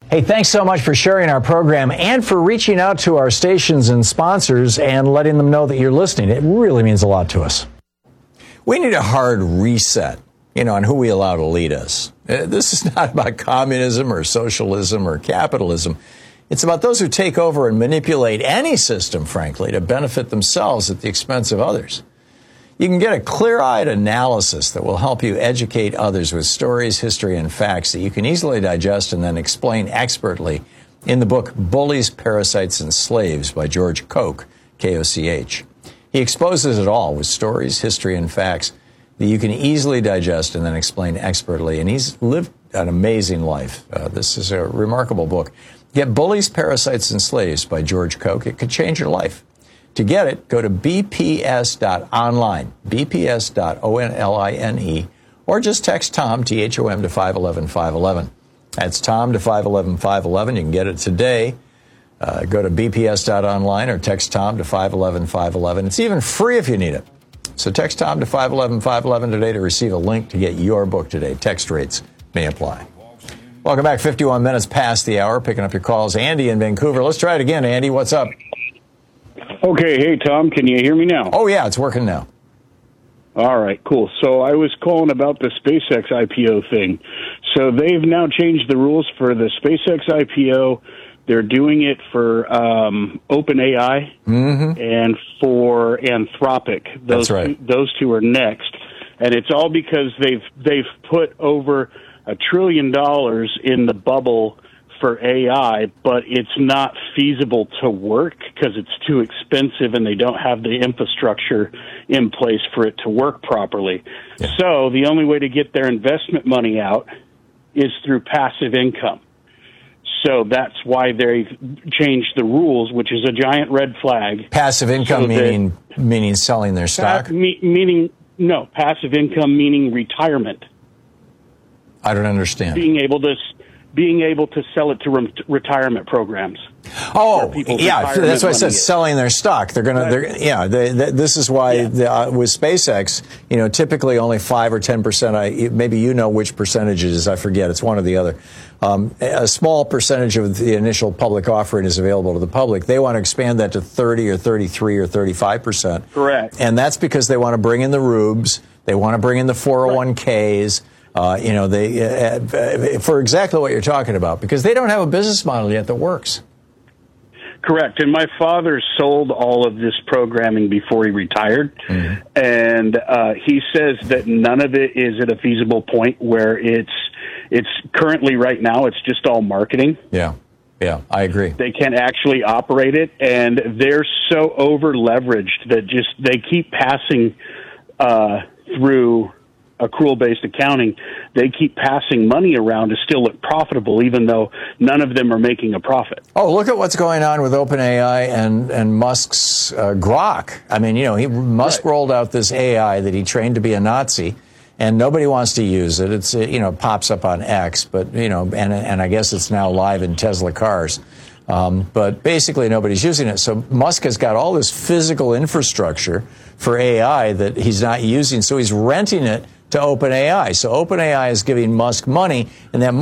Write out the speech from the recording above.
Hey, thanks so much for sharing our program and for reaching out to our stations and sponsors and letting them know that you're listening. It really means a lot to us. We need a hard reset, on who we allow to lead us. This is not about communism or socialism or capitalism. It's about those who take over and manipulate any system, frankly, to benefit themselves at the expense of others. You can get a clear-eyed analysis that will help you educate others with stories, history, and facts that you can easily digest and then explain expertly in the book Bullies, Parasites, and Slaves by George Koch, K-O-C-H. He exposes it all with stories, history, and facts that you can easily digest and then explain expertly. And he's lived an amazing life. This is a remarkable book. Get Bullies, Parasites, and Slaves by George Koch. It could change your life. To get it, go to bps.online, bps.online, or just text Tom, T-H-O-M, to 511-511. That's Tom to 511-511. You can get it today. Go to bps.online or text Tom to 511-511. It's even free if you need it. So text Tom to 511-511 today to receive a link to get your book today. Text rates may apply. Welcome back. 51 minutes past the hour. Picking up your calls. Andy in Vancouver. Let's try it again. Andy, what's up? Okay. Hey, Tom, can you hear me now? Oh, yeah, it's working now. All right, cool. So I was calling about the SpaceX IPO thing. So they've now changed the rules for the SpaceX IPO. They're doing it for OpenAI and for Anthropic. That's right. Those two are next. And it's all because they've put over $1 trillion in the bubble for AI, but it's not feasible to work because it's too expensive and they don't have the infrastructure in place for it to work properly. Yeah. So the only way to get their investment money out is through passive income. So that's why they've changed the rules, which is a giant red flag. Passive income meaning selling their stock? Passive income meaning retirement. I don't understand. Being able to sell it to retirement programs. Oh, yeah, that's why I said selling their stock. This is why with SpaceX, typically only 5 or 10%. Maybe you know which percentage it is. I forget. It's one or the other. A small percentage of the initial public offering is available to the public. They want to expand that to 30 or 33 or 35%. Correct. And that's because they want to bring in the rubes. They want to bring in the 401ks. For exactly what you're talking about, because they don't have a business model yet that works. Correct. And my father sold all of this programming before he retired. Mm-hmm. And he says that none of it is at a feasible point where it's currently right now, it's just all marketing. Yeah, I agree. They can't actually operate it. And they're so over leveraged that they keep passing through accrual-based accounting, they keep passing money around to still look profitable, even though none of them are making a profit. Oh, look at what's going on with OpenAI and Musk's Grok. I mean, Musk rolled out this AI that he trained to be a Nazi, and nobody wants to use it. It's it pops up on X, but and I guess it's now live in Tesla cars. But basically nobody's using it. So Musk has got all this physical infrastructure for AI that he's not using, so he's renting it to OpenAI. So OpenAI is giving Musk money, and that